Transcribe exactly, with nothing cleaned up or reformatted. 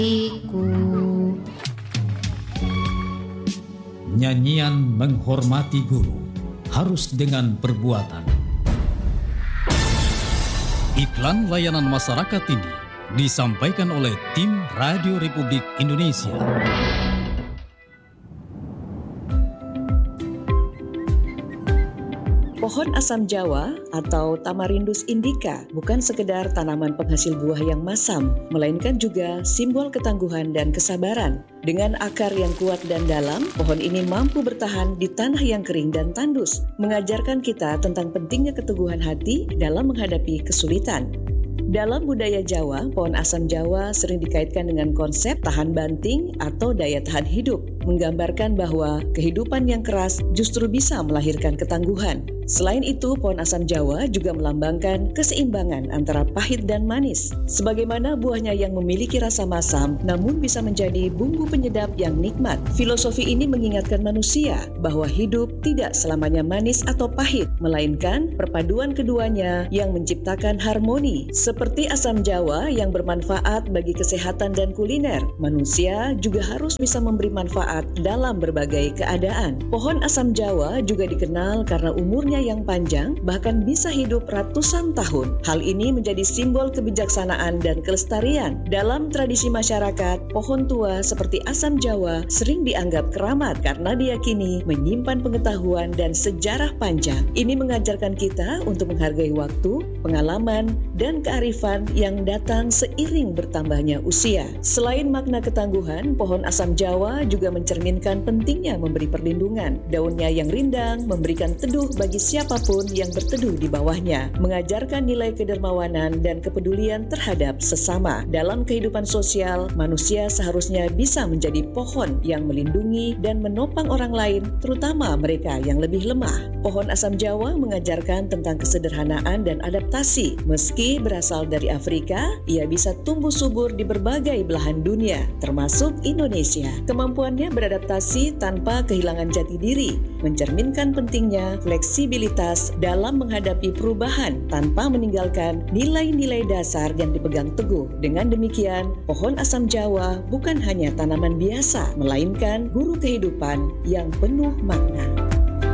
Iku. Nyanyian menghormati guru harus dengan perbuatan. Iklan layanan masyarakat ini disampaikan oleh tim Radio Republik Indonesia. Pohon asam Jawa atau Tamarindus indica bukan sekedar tanaman penghasil buah yang masam, melainkan juga simbol ketangguhan dan kesabaran. Dengan akar yang kuat dan dalam, pohon ini mampu bertahan di tanah yang kering dan tandus, mengajarkan kita tentang pentingnya keteguhan hati dalam menghadapi kesulitan. Dalam budaya Jawa, pohon asam Jawa sering dikaitkan dengan konsep tahan banting atau daya tahan hidup, menggambarkan bahwa kehidupan yang keras justru bisa melahirkan ketangguhan. Selain itu, pohon asam Jawa juga melambangkan keseimbangan antara pahit dan manis. Sebagaimana buahnya yang memiliki rasa masam, namun bisa menjadi bumbu penyedap yang nikmat. Filosofi ini mengingatkan manusia bahwa hidup tidak selamanya manis atau pahit, melainkan perpaduan keduanya yang menciptakan harmoni. Seperti asam Jawa yang bermanfaat bagi kesehatan dan kuliner, manusia juga harus bisa memberi manfaat dalam berbagai keadaan. Pohon asam Jawa juga dikenal karena umurnya yang panjang, bahkan bisa hidup ratusan tahun. Hal ini menjadi simbol kebijaksanaan dan kelestarian. Dalam tradisi masyarakat, pohon tua seperti asam Jawa sering dianggap keramat karena diyakini menyimpan pengetahuan dan sejarah panjang. Ini mengajarkan kita untuk menghargai waktu, pengalaman, dan kearifan yang datang seiring bertambahnya usia. Selain makna ketangguhan, pohon asam Jawa juga mencerminkan pentingnya memberi perlindungan. Daunnya yang rindang memberikan teduh bagi siapapun yang berteduh di bawahnya, mengajarkan nilai kedermawanan dan kepedulian terhadap sesama. Dalam kehidupan sosial, manusia seharusnya bisa menjadi pohon yang melindungi dan menopang orang lain, terutama mereka yang lebih lemah. Pohon asam Jawa mengajarkan tentang kesederhanaan dan adaptasi. Meski berasal dari Afrika, ia bisa tumbuh subur di berbagai belahan dunia, termasuk Indonesia. Kemampuannya beradaptasi tanpa kehilangan jati diri, mencerminkan pentingnya fleksibilitas dalam menghadapi perubahan tanpa meninggalkan nilai-nilai dasar yang dipegang teguh. Dengan demikian, pohon asam Jawa bukan hanya tanaman biasa, melainkan guru kehidupan yang penuh makna.